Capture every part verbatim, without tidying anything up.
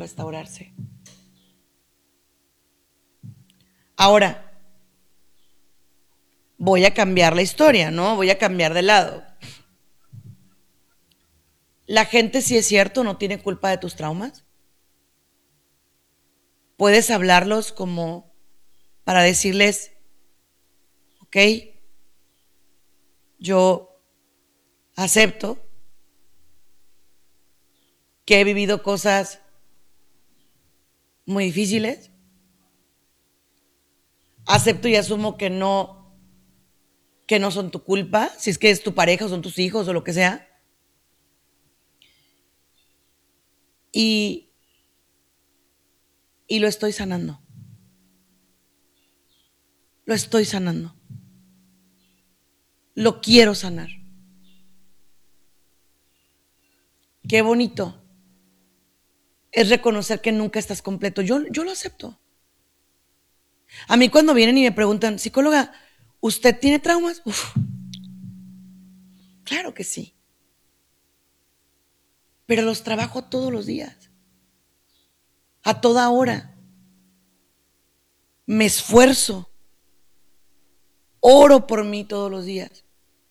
restaurarse. Ahora, voy a cambiar la historia, ¿no? Voy a cambiar de lado. La gente, si es cierto, no tiene culpa de tus traumas. Puedes hablarlos como para decirles, ok, yo acepto que he vivido cosas muy difíciles. Acepto y asumo que no, que no son tu culpa, si es que es tu pareja o son tus hijos o lo que sea. Y, y lo estoy sanando. Lo estoy sanando. Lo quiero sanar. Qué bonito es reconocer que nunca estás completo. Yo, yo lo acepto. A mí cuando vienen y me preguntan, psicóloga, ¿usted tiene traumas? Uf, claro que sí. Pero los trabajo todos los días. A toda hora. Me esfuerzo. Oro por mí todos los días.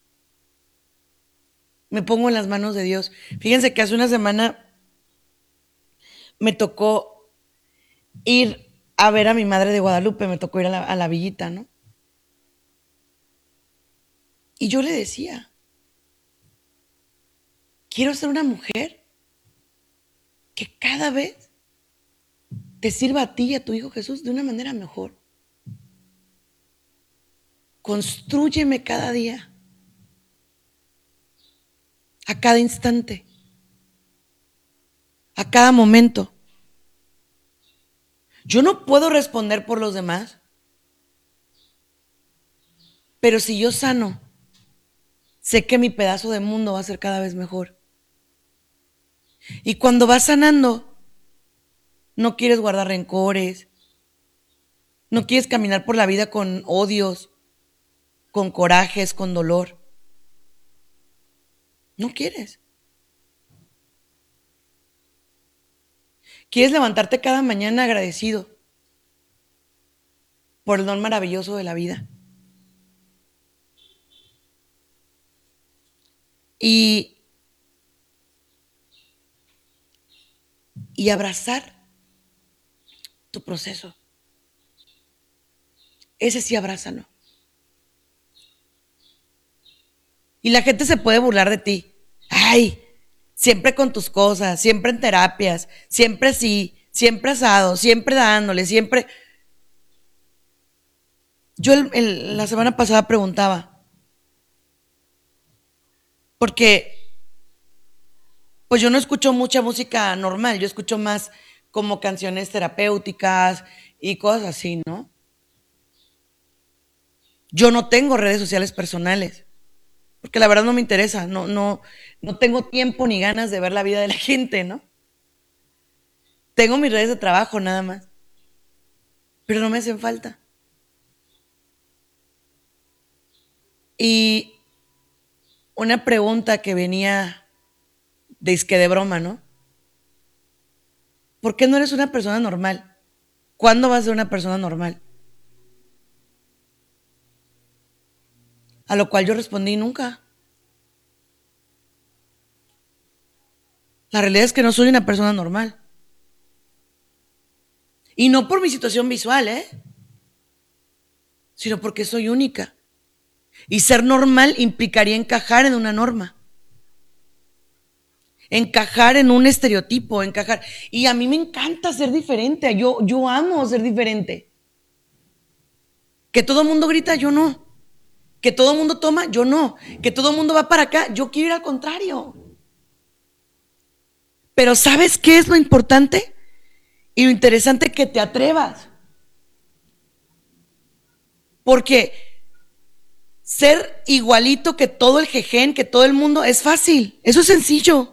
Me pongo en las manos de Dios. Fíjense que hace una semana me tocó ir a ver a mi madre de Guadalupe, me tocó ir a la, a la villita, ¿no? Y yo le decía, quiero ser una mujer que cada vez te sirva a ti y a tu hijo Jesús de una manera mejor. Constrúyeme cada día, a cada instante, a cada momento. Yo no puedo responder por los demás, pero si yo sano, sé que mi pedazo de mundo va a ser cada vez mejor. Y cuando vas sanando, no quieres guardar rencores, no quieres caminar por la vida con odios, con corajes, con dolor. No quieres. Quieres levantarte cada mañana agradecido por el don maravilloso de la vida. Y, y abrazar tu proceso. Ese sí, abrázalo. Y la gente se puede burlar de ti. Ay, siempre con tus cosas, siempre en terapias, siempre sí, siempre asado, siempre dándole, siempre. Yo el, el, la semana pasada preguntaba, porque pues yo no escucho mucha música normal, yo escucho más como canciones terapéuticas y cosas así, ¿no? Yo no tengo redes sociales personales, porque la verdad no me interesa, no, no, no tengo tiempo ni ganas de ver la vida de la gente, ¿no? Tengo mis redes de trabajo nada más, pero no me hacen falta. Y una pregunta que venía de isque de broma, ¿no? ¿Por qué no eres una persona normal? ¿Cuándo vas a ser una persona normal? A lo cual yo respondí, nunca. La realidad es que no soy una persona normal. Y no por mi situación visual, ¿eh? Sino porque soy única. Y ser normal implicaría encajar en una norma. Encajar en un estereotipo, encajar. Y a mí me encanta ser diferente. Yo, yo amo ser diferente. Que todo el mundo grita, yo no. Que todo el mundo toma, yo no. Que todo el mundo va para acá, yo quiero ir al contrario. Pero ¿sabes qué es lo importante? Y lo interesante, que te atrevas. Porque ser igualito que todo el jején, que todo el mundo, es fácil. Eso es sencillo.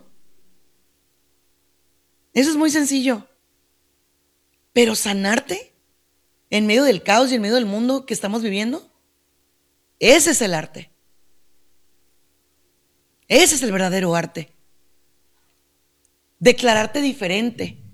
Eso es muy sencillo. Pero sanarte en medio del caos y en medio del mundo que estamos viviendo, ese es el arte. Ese es el verdadero arte. Declararte diferente.